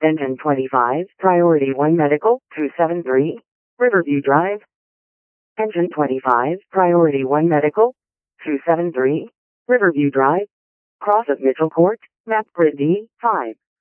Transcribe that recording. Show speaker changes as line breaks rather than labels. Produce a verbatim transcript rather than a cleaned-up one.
Engine twenty-five, Priority one Medical, two seven three, Riverview Drive. Engine twenty-five, Priority one Medical, two seven three, Riverview Drive. Cross of Mitchell Court, map grid D, five.